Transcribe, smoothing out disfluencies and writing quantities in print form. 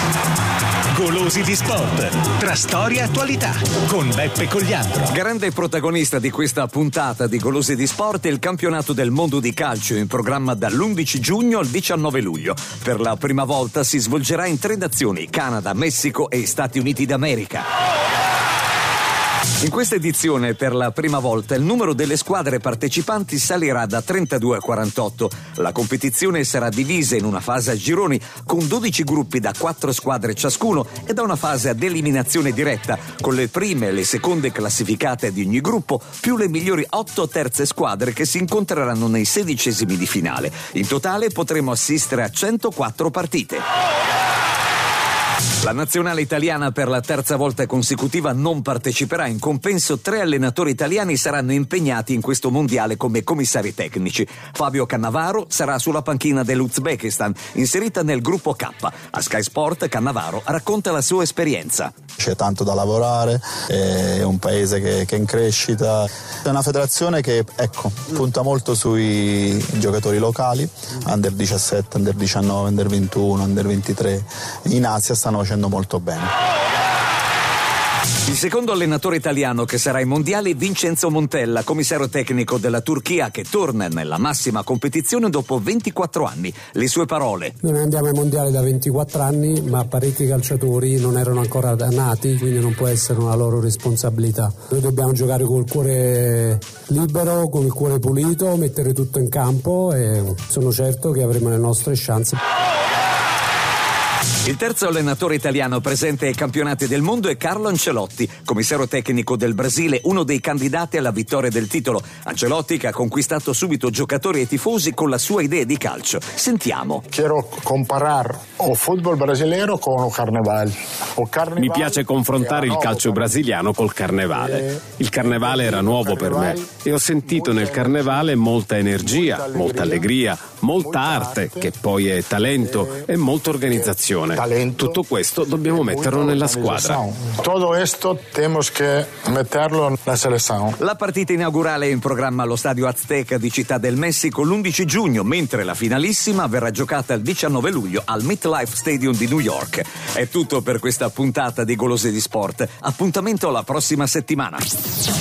Golosi di Sport, tra storia e attualità, con Beppe Cogliandro. Grande protagonista di questa puntata di Golosi di Sport è il campionato del mondo di calcio in programma dall'11 giugno al 19 luglio. Per la prima volta si svolgerà in 3 nazioni: Canada, Messico e Stati Uniti d'America. In questa edizione, per la prima volta, il numero delle squadre partecipanti salirà da 32 a 48. La competizione sarà divisa in una fase a gironi con 12 gruppi da 4 squadre ciascuno e da una fase ad eliminazione diretta con le prime e le seconde classificate di ogni gruppo più le migliori 8 terze squadre che si incontreranno nei 16esimi di finale. In totale potremo assistere a 104 partite. La nazionale italiana per la terza volta consecutiva non parteciperà. In compenso 3 allenatori italiani saranno impegnati in questo mondiale come commissari tecnici. Fabio Cannavaro sarà sulla panchina dell'Uzbekistan, inserita nel gruppo K. A Sky Sport Cannavaro racconta la sua esperienza. C'è tanto da lavorare, è un paese che è in crescita, è una federazione che punta molto sui giocatori locali, under 17, under 19, under 21, under 23. In Asia stanno facendo molto bene. Il secondo allenatore italiano che sarà ai mondiali è Vincenzo Montella, commissario tecnico della Turchia, che torna nella massima competizione dopo 24 anni. Le sue parole: noi andiamo ai mondiali da 24 anni, ma parecchi calciatori non erano ancora nati, quindi non può essere una loro responsabilità. Noi dobbiamo giocare col cuore libero, con il cuore pulito, mettere tutto in campo e sono certo che avremo le nostre chance. Il terzo allenatore italiano presente ai campionati del mondo è Carlo Ancelotti, commissario tecnico del Brasile, uno dei candidati alla vittoria del titolo. Ancelotti che ha conquistato subito giocatori e tifosi con la sua idea di calcio. Sentiamo. Quiero comparar il football brasileiro con il carnevale. Mi piace confrontare il calcio brasiliano col carnevale. Il carnevale era nuovo per me e ho sentito nel carnevale molta energia, molta allegria, molta arte, che poi è talento e molta organizzazione. Tutto questo dobbiamo metterlo nella squadra. Tutto questo tenemos que meterlo nella selezione. La partita inaugurale è in programma allo Stadio Azteca di Città del Messico l'11 giugno, mentre la finalissima verrà giocata il 19 luglio al MetLife Stadium di New York. È tutto per questa puntata di Golosi di Sport. Appuntamento alla prossima settimana.